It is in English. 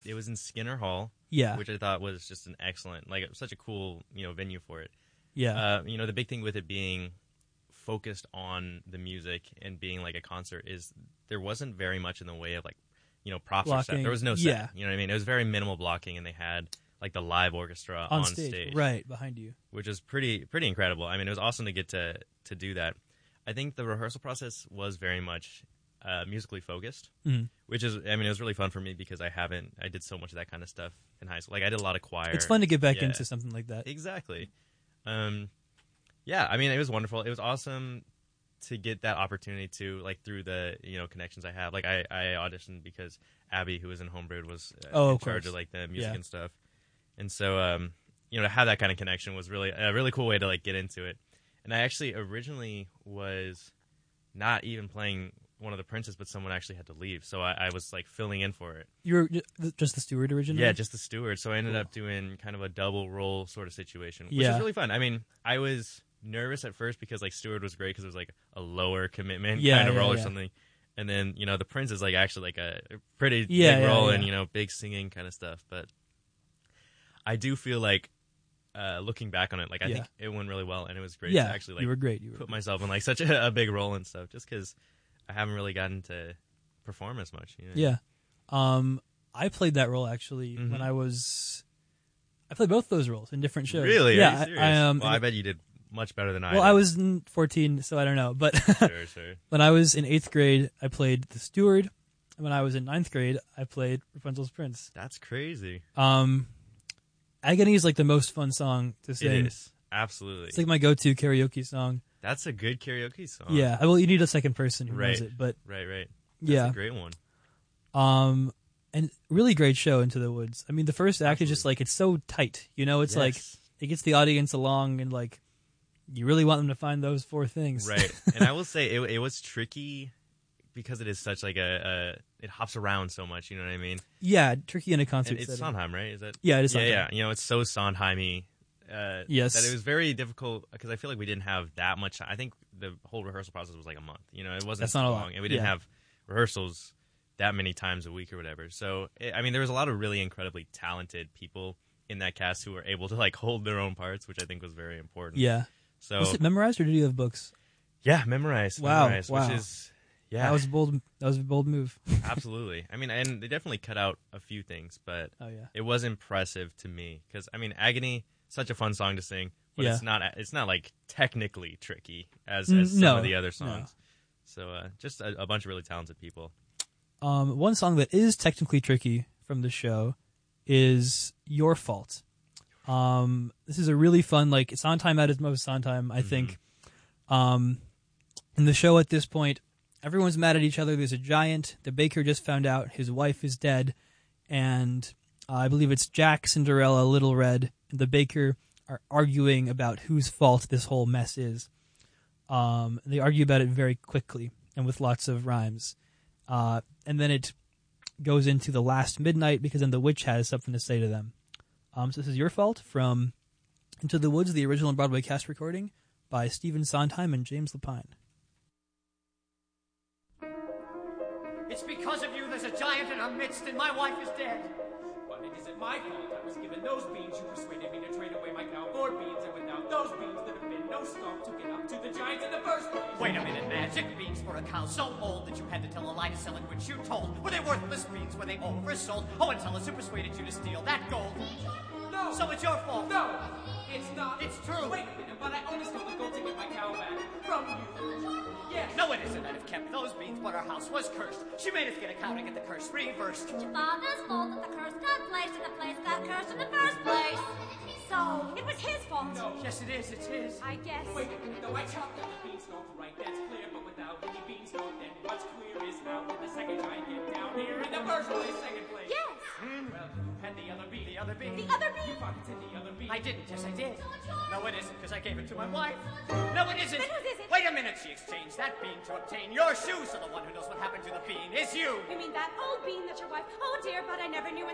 It was in Skinner Hall. Yeah. Which I thought was just an excellent, like, such a cool, venue for it. Yeah. The big thing with it being focused on the music and being like a concert is there wasn't very much in the way of like, props or set. There was no set. Yeah. You know what I mean? It was very minimal blocking, and they had like the live orchestra on stage. Right, behind you. Which is pretty incredible. I mean, it was awesome to get to do that. I think the rehearsal process was very much musically focused, which is, it was really fun for me because I did so much of that kind of stuff in high school. Like, I did a lot of choir. It's fun to get back into something like that. Exactly. It was wonderful. It was awesome to get that opportunity to, like, through the, connections I have. Like, I auditioned because Abby, who was in Homebrew, was in charge of, like, the music and stuff. And so, to have that kind of connection was really a really cool way to, like, get into it. And I actually originally was not even playing one of the princes, but someone actually had to leave. So I was, like, filling in for it. You were just the steward originally? Yeah, just the steward. So I ended up doing kind of a double role sort of situation, which is really fun. I mean, I was nervous at first because, like, steward was great because it was, like, a lower commitment kind of role or something. And then, the prince is, like, actually, like, a pretty big role and, big singing kind of stuff. But I do feel like, looking back on it, like, I think it went really well, and it was great to actually, like, you were great. put myself in, like, such a big role and stuff, just because I haven't really gotten to perform as much. Yeah. I played that role, actually, when I played both those roles in different shows. Really? Yeah. Are you serious? I bet you did much better than I did. Well, I was 14, so I don't know. But sure. When I was in 8th grade, I played the steward. And when I was in 9th grade, I played Rapunzel's prince. That's crazy. Agony is, like, the most fun song to sing. It is. Absolutely. It's, like, my go-to karaoke song. That's a good karaoke song. Yeah. Well, you need a second person who knows it. But Right. That's a great one. And really great show, Into the Woods. I mean, the first act is just, like, it's so tight. It's like, it gets the audience along, and, like, you really want them to find those 4 things. Right. And I will say, it was tricky because it is such, like, it hops around so much, you know what I mean? Yeah, tricky in a concert setting. It's Sondheim, right? Is that? Yeah, it is Sondheim. Yeah. It's so Sondheim-y. Yes. That it was very difficult because I feel like we didn't have that much. I think the whole rehearsal process was like a month. It wasn't That's not long, a lot. And we didn't have rehearsals that many times a week or whatever. So there was a lot of really incredibly talented people in that cast who were able to, like, hold their own parts, which I think was very important. Yeah. So was it memorized, or did you have books? Yeah, memorized. Wow. Which is that was a bold move. Absolutely. I mean, and they definitely cut out a few things, but it was impressive to me because Agony, such a fun song to sing, but it's not like technically tricky as some of the other songs. No. So just a bunch of really talented people. One song that is technically tricky from the show is Your Fault. This is a really fun, like, Sondheim at its most Sondheim, I think. In the show at this point, everyone's mad at each other. There's a giant. The baker just found out his wife is dead. And I believe it's Jack, Cinderella, Little Red, and the baker are arguing about whose fault this whole mess is. They argue about it very quickly and with lots of rhymes. And then it goes into the last midnight because then the witch has something to say to them. So this is Your Fault from Into the Woods, the original Broadway cast recording by Stephen Sondheim and James Lapine. It's because of you there's a giant in our midst and my wife is dead. But it isn't my fault I was given those beans. You persuaded me to trade away my cow for beans, and without those beans there'd have been no stalk to get up to the giant in the first place. Wait a minute, magic beans for a cow so old that you had to tell a lie to sell it, which you told. Were they worthless beans? Were they oversold? Oh, and tell us who persuaded you to steal that gold. No! So it's your fault. No! It's not. It's true. Wait a minute, but I only stole the gold to get my cow back from you. Yes. No, it isn't. I'd have kept those beans, but our house was cursed. She made us get a cow to get the curse reversed. Your father's fault that the curse got placed and the place got cursed in the first place. So, it was his fault. No. Yes, it is. It's his. I guess. Wait a minute, though I chopped down the beanstalk, right, that's clear, but without any beanstalk, then what's clear is how did the second giant get down here in the first place, second place? Yes. Well, you had the other bean. The other bean. The other bean. You pocketed the other bean. I didn't. Yes, I did. So it's yours. No, it isn't, because I gave it to my wife. No, it isn't. Then whose is it? Wait a minute. She exchanged that bean to obtain your shoe, so the one who knows what happened to the bean is you. You mean that old bean that your wife... Oh, dear, but I never knew